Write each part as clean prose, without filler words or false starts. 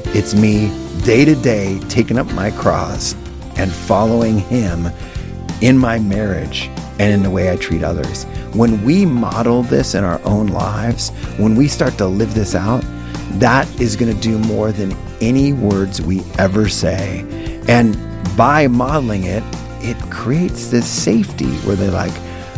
It's me day to day taking up my cross and following him in my marriage and in the way I treat others. When we model this in our own lives, when we start to live this out, that is going to do more than any words we ever say. And by modeling it, it creates this safety where they're like,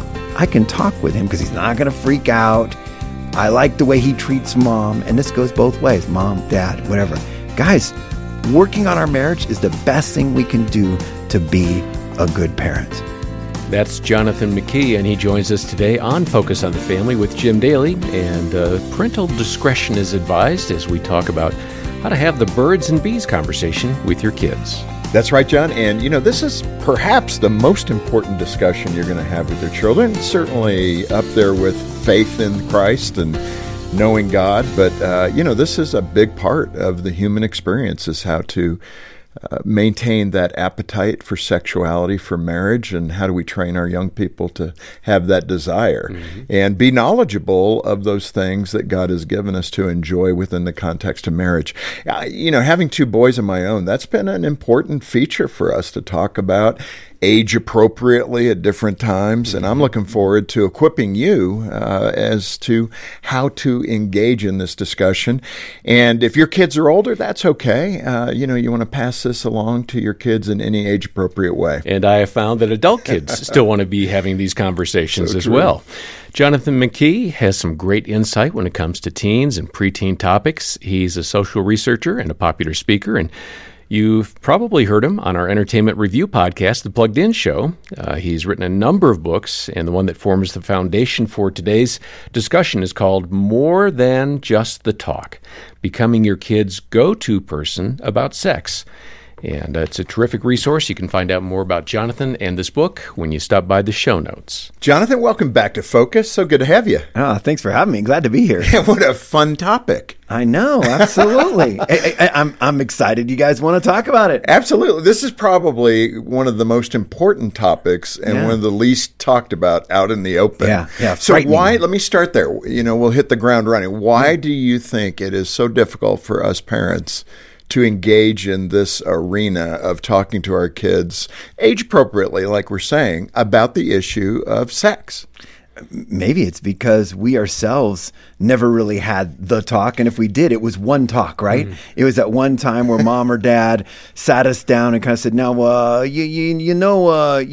I can talk with him because he's not going to freak out. I like the way he treats mom. And this goes both ways, mom, dad, whatever. Guys, working on our marriage is the best thing we can do to be a good parent. That's Jonathan McKee, and he joins us today on Focus on the Family with Jim Daly. And parental discretion is advised as we talk about how to have the birds and bees conversation with your kids. That's right, John. And, this is perhaps the most important discussion you're going to have with your children. Certainly up there with faith in Christ and knowing God. But, this is a big part of the human experience, is how to maintain that appetite for sexuality, for marriage, and how do we train our young people to have that desire and be knowledgeable of those things that God has given us to enjoy within the context of marriage. Having two boys of my own, that's been an important feature for us to talk about age appropriately at different times. And I'm looking forward to equipping you as to how to engage in this discussion. And if your kids are older, that's okay. You want to pass this along to your kids in any age appropriate way. And I have found that adult kids still want to be having these conversations as well. Jonathan McKee has some great insight when it comes to teens and preteen topics. He's a social researcher and a popular speaker, and you've probably heard him on our entertainment review podcast, The Plugged In Show. He's written a number of books, and the one that forms the foundation for today's discussion is called More Than Just the Talk, Becoming Your Kid's Go-To Person About Sex. And it's a terrific resource. You can find out more about Jonathan and this book when you stop by the show notes. Jonathan, welcome back to Focus. So good to have you. Oh, thanks for having me. Glad to be here. What a fun topic. I know, absolutely. I'm excited you guys want to talk about it. Absolutely. This is probably one of the most important topics and one of the least talked about out in the open. Yeah. So let me start there. We'll hit the ground running. Why do you think it is so difficult for us parents to engage in this arena of talking to our kids age appropriately, like we're saying, about the issue of sex? Maybe it's because we ourselves never really had the talk. And if we did, it was one talk, right? It was at one time where mom or dad sat us down and kind of said, now, you know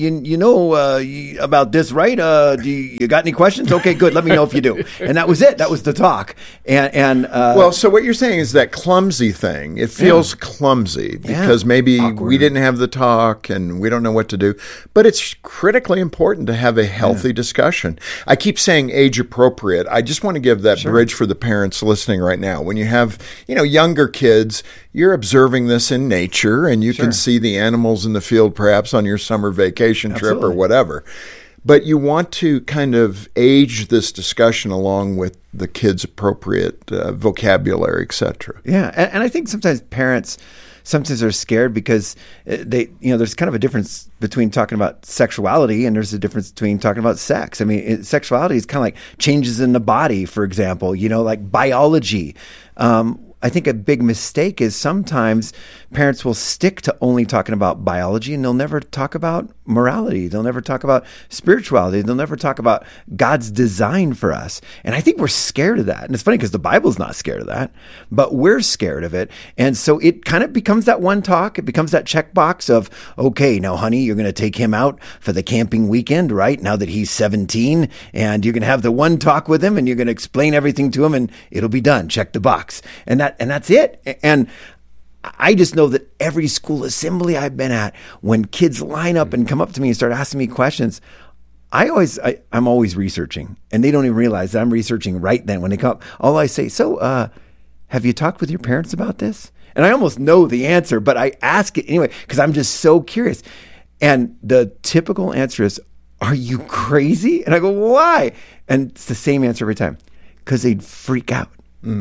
about this, right? Do you got any questions? Okay, good. Let me know if you do. And that was it. That was the talk. Well, so what you're saying is that clumsy thing. It feels clumsy because maybe awkward. We didn't have the talk and we don't know what to do. But it's critically important to have a healthy discussion. I keep saying age appropriate. I just want to give that bridge for the parents listening right now. When you have, younger kids, you're observing this in nature and you can see the animals in the field perhaps on your summer vacation trip or whatever. But you want to kind of age this discussion along with the kids' appropriate vocabulary, et cetera. Yeah. And I think sometimes parents are scared because there's kind of a difference between talking about sexuality and there's a difference between talking about sex. I mean, sexuality is kind of like changes in the body, for example, like biology. I think a big mistake is sometimes parents will stick to only talking about biology and they'll never talk about morality. They'll never talk about spirituality. They'll never talk about God's design for us. And I think we're scared of that. And it's funny because the Bible's not scared of that, but we're scared of it. And so it kind of becomes that one talk. It becomes that checkbox of, okay, now, honey, you're going to take him out for the camping weekend, right? Now that he's 17 and you're going to have the one talk with him and you're going to explain everything to him and it'll be done. Check the box. And that's it. And I just know that every school assembly I've been at, when kids line up and come up to me and start asking me questions, I'm always researching, and they don't even realize that I'm researching right then when they come up. All I say, so have you talked with your parents about this? And I almost know the answer, but I ask it anyway because I'm just so curious. And the typical answer is, are you crazy? And I go, why? And it's the same answer every time, because they'd freak out.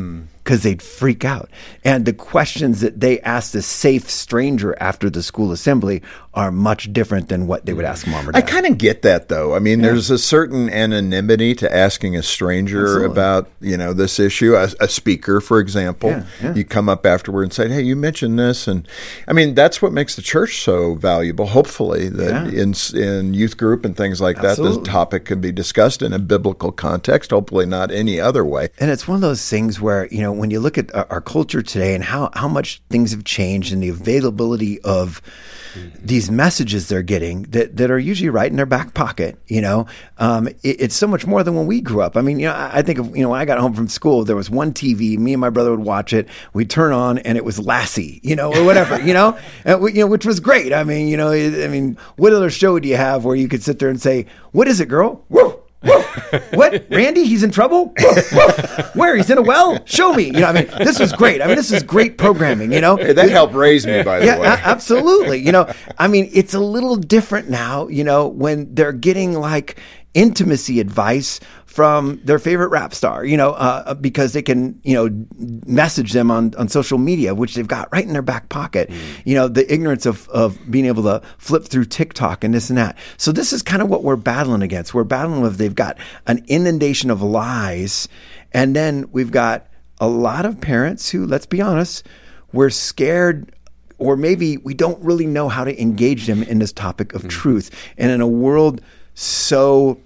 because they'd freak out. And the questions that they asked a safe stranger after the school assembly are much different than what they would ask mom or dad. I kind of get that, though. I mean, there's a certain anonymity to asking a stranger about, this issue. A speaker, for example, you come up afterward and say, hey, you mentioned this. And I mean, that's what makes the church so valuable, hopefully, that in youth group and things like that, this topic can be discussed in a biblical context, hopefully not any other way. And it's one of those things where, when you look at our culture today and how much things have changed and the availability of these messages they're getting that are usually right in their back pocket, it's so much more than when we grew up. I mean, I think of, when I got home from school, there was one TV, me and my brother would watch it, we'd turn on and it was Lassie, or whatever, which was great. I mean, what other show do you have where you could sit there and say, what is it, girl? Whoa. Whoa. What? Randy? He's in trouble? Whoa. Whoa. Where? He's in a well? Show me. This was great. This is great programming, Hey, that helped raise me, by the way. Absolutely. It's a little different now, when they're getting like intimacy advice from their favorite rap star, because they can, message them on social media, which they've got right in their back pocket. The ignorance of being able to flip through TikTok and this and that. So this is kind of what we're battling against. We're battling with, they've got an inundation of lies. And then we've got a lot of parents who, let's be honest, we're scared, or maybe we don't really know how to engage them in this topic of truth. And in a world so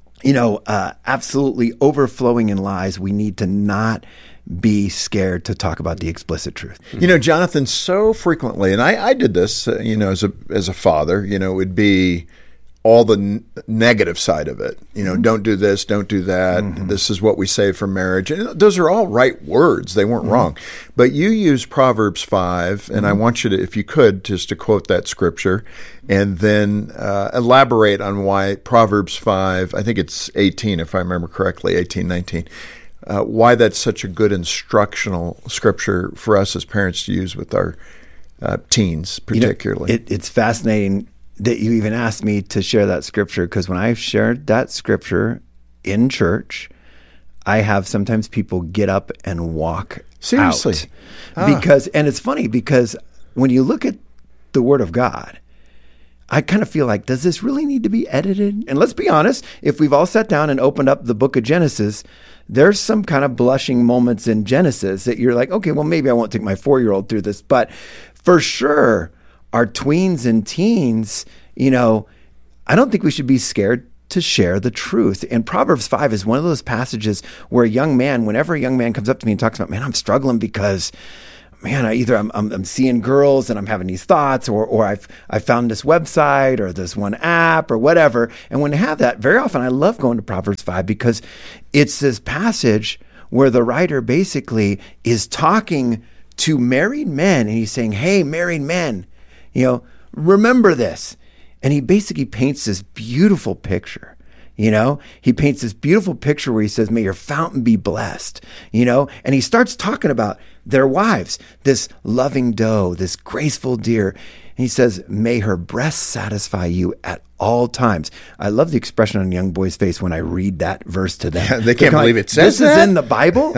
absolutely overflowing in lies, we need to not be scared to talk about the explicit truth. Jonathan, so frequently, and I did this, as a father, it would be all the negative side of it. Don't do this, don't do that. Mm-hmm. This is what we say for marriage. And those are all right words. They weren't wrong. But you use Proverbs 5, and I want you to, if you could, just to quote that scripture, and then elaborate on why Proverbs 5, I think it's 18, if I remember correctly, 18, 19, why that's such a good instructional scripture for us as parents to use with our teens, particularly. It's fascinating that you even asked me to share that scripture, because when I shared that scripture in church, I have sometimes people get up and walk Seriously? out. Because, and it's funny because when you look at the Word of God, I kind of feel like, does this really need to be edited? And let's be honest, if we've all sat down and opened up the book of Genesis, there's some kind of blushing moments in Genesis that you're like, okay, well, maybe I won't take my 4-year-old through this. But for sure, our tweens and teens, I don't think we should be scared to share the truth. And Proverbs 5 is one of those passages where whenever a young man comes up to me and talks about, man, I'm struggling because, man, I'm seeing girls and I'm having these thoughts, or I found this website or this one app or whatever. And when they have that, very often I love going to Proverbs 5 because it's this passage where the writer basically is talking to married men, and he's saying, hey, married men, remember this. And he basically paints this beautiful picture. He paints this beautiful picture where he says, may your fountain be blessed, and he starts talking about their wives, this loving doe, this graceful deer. And he says, may her breast satisfy you at all times. I love the expression on a young boy's face when I read that verse to them. Yeah, they can't believe it says this is in the Bible,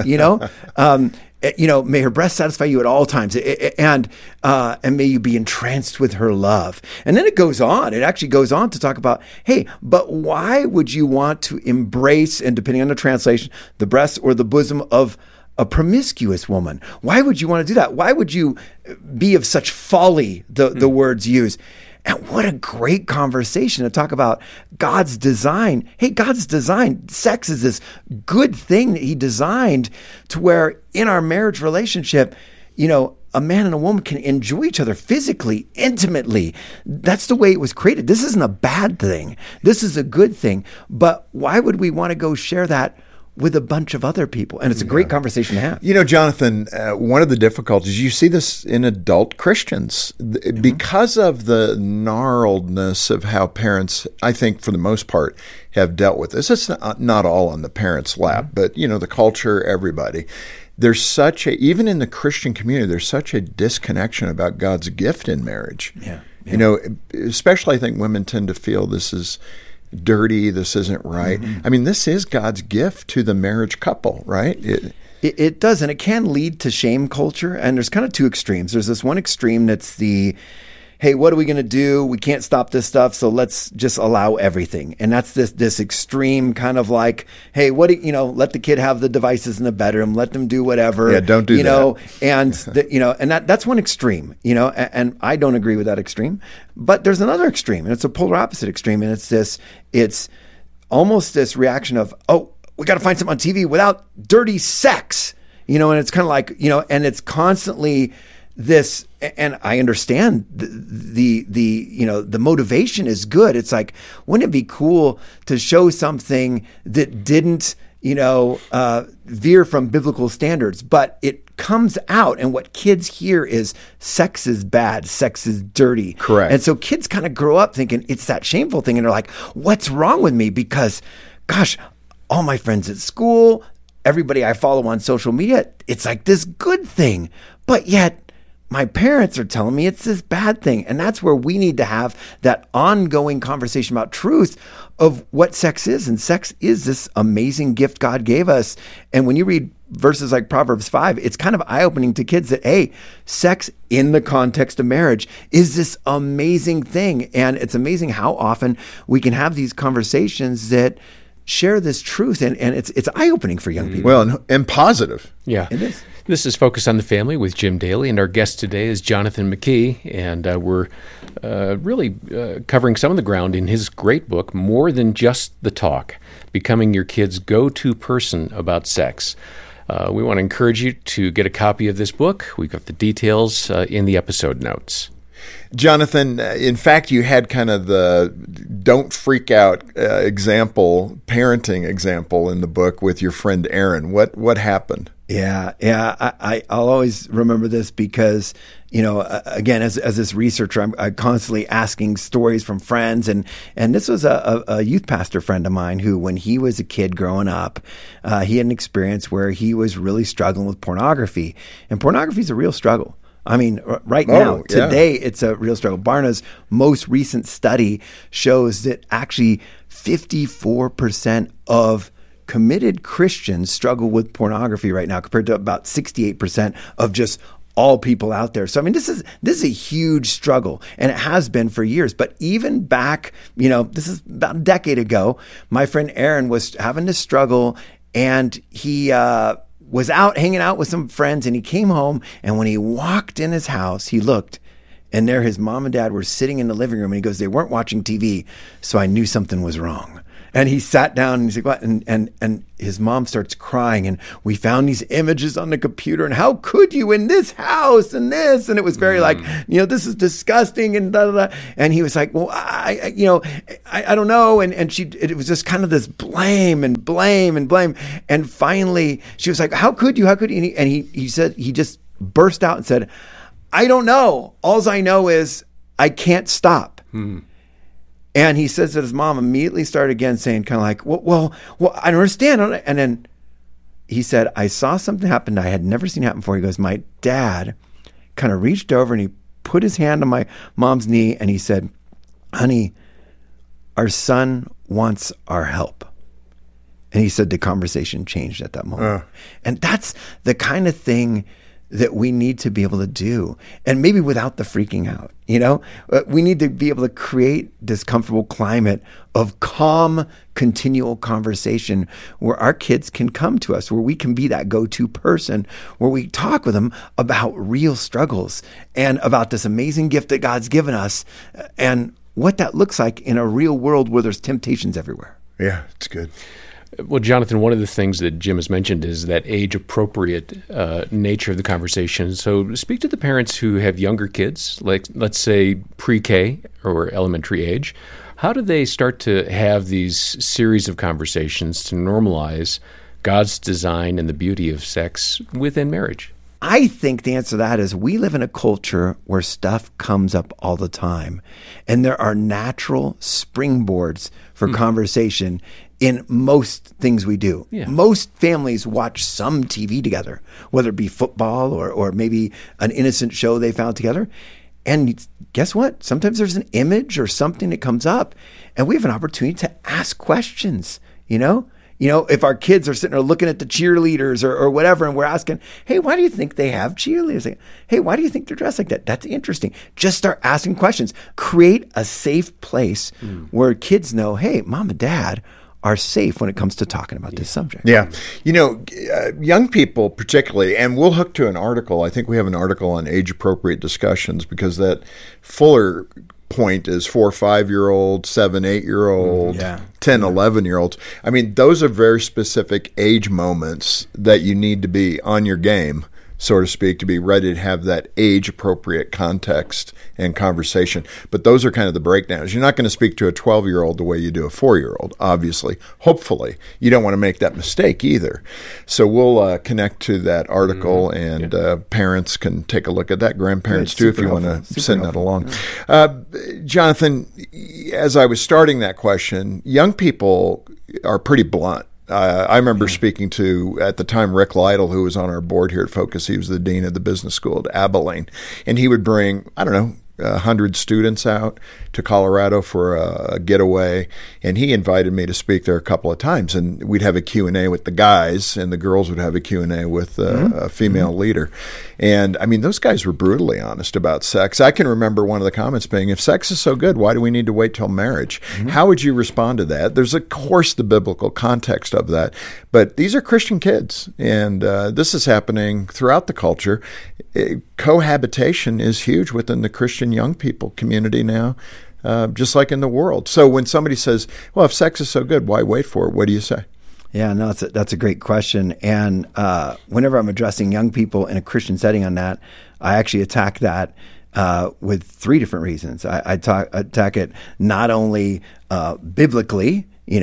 may her breast satisfy you at all times, and may you be entranced with her love. And then it goes on. It actually goes on to talk about, hey, but why would you want to embrace, and depending on the translation, the breast or the bosom of a promiscuous woman? Why would you want to do that? Why would you be of such folly, the words used? And what a great conversation to talk about God's design. Hey, God's design, sex is this good thing that he designed to where in our marriage relationship, a man and a woman can enjoy each other physically, intimately. That's the way it was created. This isn't a bad thing. This is a good thing. But why would we want to go share that with a bunch of other people? And it's a great conversation to have. Jonathan, one of the difficulties, you see this in adult Christians, because of the gnarledness of how parents, I think for the most part, have dealt with this. It's not all on the parents' lap, but, the culture, everybody. There's even in the Christian community, there's such a disconnection about God's gift in marriage. Yeah. Especially I think women tend to feel this is dirty, this isn't right. Mm-hmm. I mean, this is God's gift to the marriage couple, right? It does, and it can lead to shame culture. And there's kind of two extremes. There's this one extreme that's the, hey, what are we going to do? We can't stop this stuff, so let's just allow everything. And that's this extreme kind of like, hey, let the kid have the devices in the bedroom, let them do whatever. Yeah, don't do that. And that's one extreme, and I don't agree with that extreme. But there's another extreme, and it's a polar opposite extreme, and it's almost this reaction of, oh, we got to find something on TV without dirty sex, and it's kind of like, and it's constantly this, and I understand the motivation is good. It's like, wouldn't it be cool to show something that didn't, veer from biblical standards, but it comes out, and what kids hear is sex is bad, sex is dirty. Correct. And so kids kind of grow up thinking it's that shameful thing, and they're like, what's wrong with me? Because, gosh, all my friends at school, everybody I follow on social media, it's like this good thing. But yet my parents are telling me it's this bad thing. And that's where we need to have that ongoing conversation about truth of what sex is. And sex is this amazing gift God gave us. And when you read verses like Proverbs 5, it's kind of eye-opening to kids that, hey, sex in the context of marriage is this amazing thing. And it's amazing how often we can have these conversations that share this truth, and it's eye-opening for young people. Well, and positive. Yeah. It is. This is Focus on the Family with Jim Daly, and our guest today is Jonathan McKee, and we're really covering some of the ground in his great book, More Than Just the Talk, Becoming Your Kid's Go-To Person About Sex. We want to encourage you to get a copy of this book. We've got the details in the episode notes. Jonathan, in fact, you had kind of the don't freak out parenting example in the book with your friend Aaron. What happened? Yeah. I'll always remember this because, again, as this researcher, I'm constantly asking stories from friends. And this was a youth pastor friend of mine who, when he was a kid growing up, he had an experience where he was really struggling with pornography. And pornography is a real struggle. I mean, right now, today, it's a real struggle. Barna's most recent study shows that actually 54% of committed Christians struggle with pornography right now, compared to about 68% of just all people out there. So, I mean, this is a huge struggle, and it has been for years. But even back, this is about a decade ago, my friend Aaron was having this struggle, and he was out hanging out with some friends, and he came home, and when he walked in his house, he looked, and there his mom and dad were sitting in the living room, and he goes, they weren't watching TV, so I knew something was wrong. And he sat down, and he's like, what? And his mom starts crying, and we found these images on the computer, and how could you in this house and this? And it was very like, this is disgusting, and da, da, da. And he was like, well, I don't know. And it was just kind of this blame. And finally she was like, how could you? And he said, he just burst out and said, I don't know. All I know is I can't stop. And he says that his mom immediately started again saying kind of like, well, I don't understand. And then he said, I saw something happen that I had never seen happen before. He goes, my dad kind of reached over and he put his hand on my mom's knee and he said, honey, our son wants our help. And he said the conversation changed at that moment. And that's the kind of thing that we need to be able to do, and maybe without the freaking out, we need to be able to create this comfortable climate of calm, continual conversation where our kids can come to us, where we can be that go-to person, where we talk with them about real struggles and about this amazing gift that God's given us and what that looks like in a real world where there's temptations everywhere. Yeah, it's good. Well, Jonathan, one of the things that Jim has mentioned is that age-appropriate nature of the conversation. So speak to the parents who have younger kids, like let's say pre-K or elementary age. How do they start to have these series of conversations to normalize God's design and the beauty of sex within marriage? I think the answer to that is we live in a culture where stuff comes up all the time, and there are natural springboards for conversation in most things we do. Yeah. Most families watch some TV together, whether it be football or maybe an innocent show they found together. And guess what? Sometimes there's an image or something that comes up, and we have an opportunity to ask questions, if our kids are sitting there looking at the cheerleaders or whatever, and we're asking, hey, why do you think they have cheerleaders? Like, hey, why do you think they're dressed like that? That's interesting. Just start asking questions. Create a safe place where kids know, hey, mom and dad are safe when it comes to talking about this subject. Yeah. Young people particularly, and we'll hook to an article. I think we have an article on age-appropriate discussions because that fuller point is 4 or 5-year-old, 7, 8-year-old, 10, 11-year-olds. I mean, those are very specific age moments that you need to be on your game, so to speak, to be ready to have that age-appropriate context and conversation. But those are kind of the breakdowns. You're not going to speak to a 12-year-old the way you do a 4-year-old, obviously. Hopefully. You don't want to make that mistake either. So we'll connect to that article, and parents can take a look at that. Grandparents, too, if you want to send that along. Jonathan, as I was starting that question, young people are pretty blunt. I remember speaking to, at the time, Rick Lytle, who was on our board here at Focus. He was the dean of the business school at Abilene. And he would bring, 100 students out to Colorado for a getaway, and he invited me to speak there a couple of times, and we'd have a Q&A with the guys, and the girls would have a Q&A with a female leader. And, I mean, those guys were brutally honest about sex. I can remember one of the comments being, if sex is so good, why do we need to wait till marriage? How would you respond to that? There's, of course, the biblical context of that, but these are Christian kids, and this is happening throughout the culture. Cohabitation is huge within the Christian young people community now, just like in the world. So when somebody says, well, if sex is so good, why wait for it? What do you say? Yeah, no, that's a great question. And whenever I'm addressing young people in a Christian setting on that, I actually attack that with 3 different reasons. I attack it not only biblically,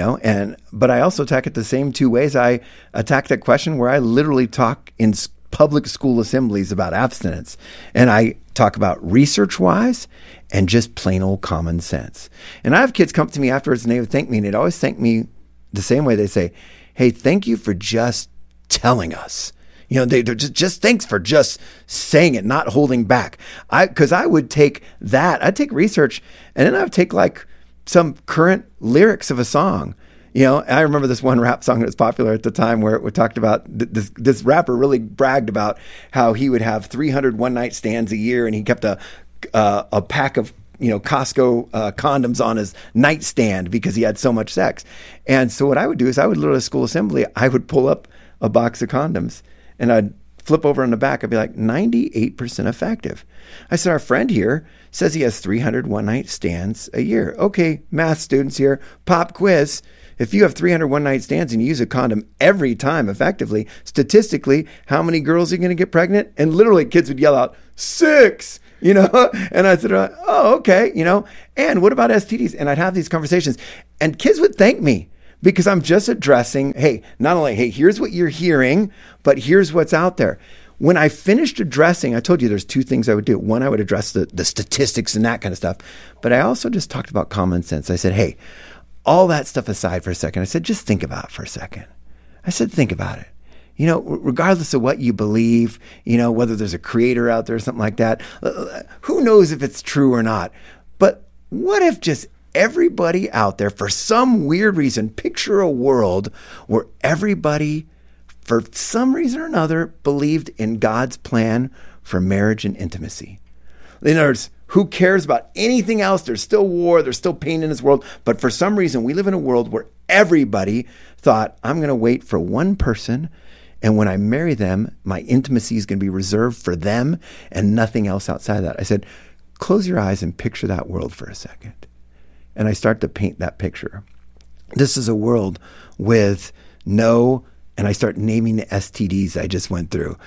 but I also attack it the same 2 ways. I attack that question where I literally talk in public school assemblies about abstinence. And I talk about research-wise and just plain old common sense. And I have kids come to me afterwards and they would thank me, and they'd always thank me the same way. They say, hey, thank you for just telling us. They're just thanks for just saying it, not holding back. Because I would take that, I'd take research, and then I would take like some current lyrics of a song. I remember this one rap song that was popular at the time where it talked about this rapper really bragged about how he would have 300 one-night stands a year, and he kept a pack of Costco condoms on his nightstand because he had so much sex. And so what I would do is I would literally at school assembly, I would pull up a box of condoms and I'd flip over on the back. I'd be like, 98% effective. I said, our friend here says he has 300 one-night stands a year. Okay, math students here, pop quiz. If you have 300 one-night stands and you use a condom every time effectively, statistically, how many girls are you going to get pregnant? And literally kids would yell out, 6, And I said, oh, okay, and what about STDs? And I'd have these conversations and kids would thank me because I'm just addressing, hey, not only, hey, here's what you're hearing, but here's what's out there. When I finished addressing, I told you there's 2 things I would do. One, I would address the statistics and that kind of stuff. But I also just talked about common sense. I said, hey, all that stuff aside for a second, I said, just think about it for a second. I said, think about it. Regardless of what you believe, whether there's a creator out there or something like that, who knows if it's true or not. But what if just everybody out there, for some weird reason, picture a world where everybody, for some reason or another, believed in God's plan for marriage and intimacy. In other words, who cares about anything else? There's still war, there's still pain in this world. But for some reason, we live in a world where everybody thought, I'm going to wait for one person, and when I marry them, my intimacy is going to be reserved for them and nothing else outside of that. I said, close your eyes and picture that world for a second. And I start to paint that picture. This is a world with and I start naming the STDs I just went through.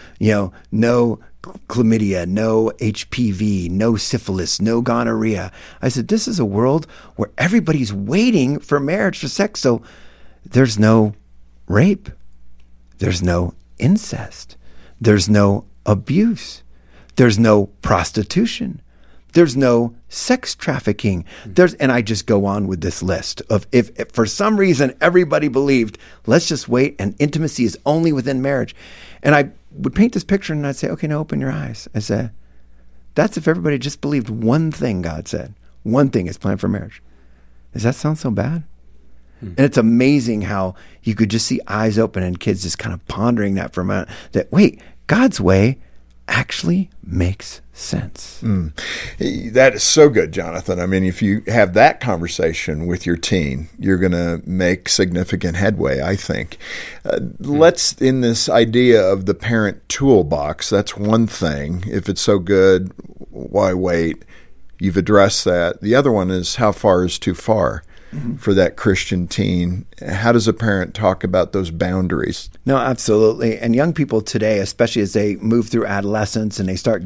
No chlamydia, no HPV, no syphilis, no gonorrhea. I said, this is a world where everybody's waiting for marriage, for sex. So there's no rape. There's no incest. There's no abuse. There's no prostitution. There's no sex trafficking. And I just go on with this list of if for some reason everybody believed, let's just wait and intimacy is only within marriage. And I would paint this picture and I'd say, okay, now open your eyes. I said, that's if everybody just believed one thing God said. One thing is planned for marriage. Does that sound so bad? And it's amazing how you could just see eyes open and kids just kind of pondering that for a minute, that, wait, God's way actually makes sense. That is so good, Jonathan. I mean, if you have that conversation with your teen, you're going to make significant headway, I think. Let's, in this idea of the parent toolbox, that's one thing. If it's so good, why wait? You've addressed that. The other one is, how far is too far? For that Christian teen. How does a parent talk about those boundaries? No, absolutely. And young people today, especially as they move through adolescence and they start,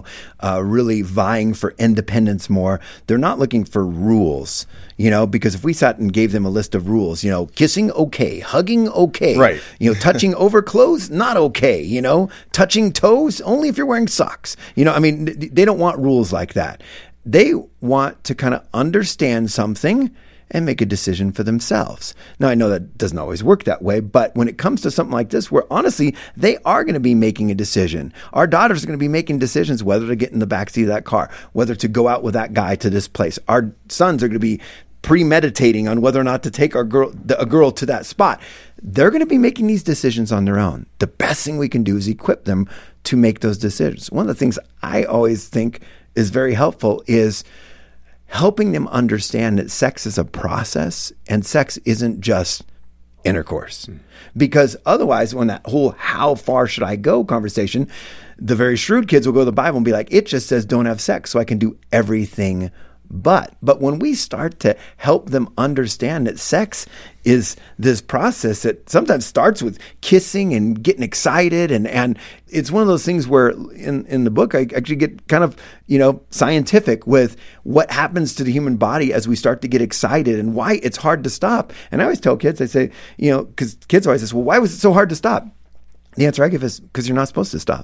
really vying for independence more, they're not looking for rules, because if we sat and gave them a list of rules, kissing, okay, hugging, okay, right. Touching over clothes, not okay, touching toes, only if you're wearing socks. They don't want rules like that. They want to kind of understand something and make a decision for themselves. Now, I know that doesn't always work that way, but when it comes to something like this, where honestly, they are going to be making a decision. Our daughters are going to be making decisions whether to get in the backseat of that car, whether to go out with that guy to this place. Our sons are going to be premeditating on whether or not to take a girl to that spot. They're going to be making these decisions on their own. The best thing we can do is equip them to make those decisions. One of the things I always think is very helpful is helping them understand that sex is a process and sex isn't just intercourse. Because otherwise, when that whole how far should I go conversation, the very shrewd kids will go to the Bible and be like, it just says don't have sex, so I can do everything but when we start to help them understand that sex is this process that sometimes starts with kissing and getting excited, and it's one of those things where in the book I actually get kind of scientific with what happens to the human body as we start to get excited and why it's hard to stop. And I always tell kids, I say, because kids always say, well, why was it so hard to stop? The answer I give is because you're not supposed to stop.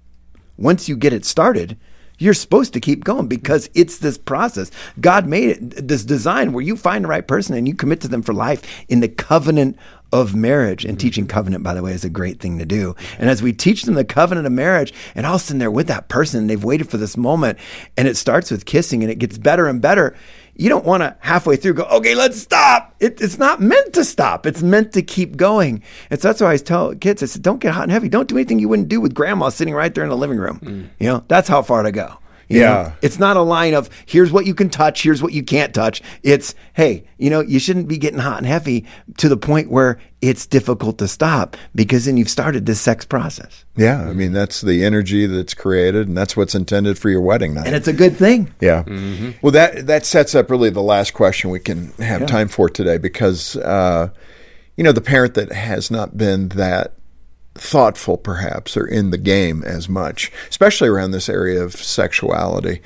Once you get it started, you're supposed to keep going because it's this process. God made it, this design where you find the right person and you commit to them for life in the covenant of marriage. And teaching covenant, by the way, is a great thing to do. And as we teach them the covenant of marriage, and all of a sudden they're with that person, and they've waited for this moment, and it starts with kissing and it gets better and better. You don't want to halfway through go, okay, let's stop. It's not meant to stop. It's meant to keep going. And so that's why I tell kids, I said, don't get hot and heavy. Don't do anything you wouldn't do with grandma sitting right there in the living room. That's how far to go. You know? It's not a line of here's what you can touch, here's what you can't touch. It's, hey, you shouldn't be getting hot and heavy to the point where it's difficult to stop because then you've started this sex process. Yeah, I mean, that's the energy that's created, and that's what's intended for your wedding night. And it's a good thing. Yeah. Mm-hmm. Well, that sets up really the last question we can have time for today because, the parent that has not been that thoughtful perhaps or in the game as much, especially around this area of sexuality.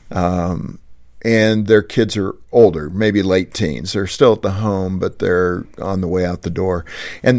And their kids are older, maybe late teens. They're still at the home, but they're on the way out the door. And